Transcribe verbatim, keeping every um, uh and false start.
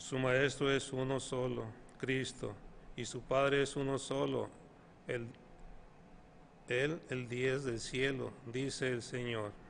Su Maestro es uno solo, Cristo, y su Padre es uno solo, el, Él el diez del cielo, dice el Señor.